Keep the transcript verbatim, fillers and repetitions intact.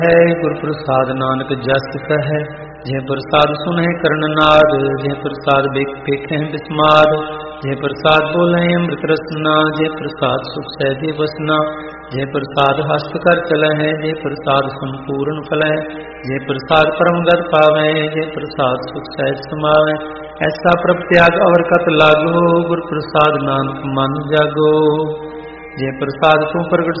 है गुर प्रसाद नानक जस कह, जे प्रसाद सुने करण नाद, जे प्रसाद पेखे बिस्माद, जे प्रसाद बोले अमृत रसना, जे प्रसाद सुख सहजे बसना, जे प्रसाद हस्त कर चले है, जे प्रसाद संपूर्ण फल है, जे प्रसाद परम गत पावे, जे प्रसाद सुख सहज समावे, ऐसा प्रभ त्याग अवर कत लागो, गुर प्रसाद नानक मन जागो। जे प्रसाद तू प्रगट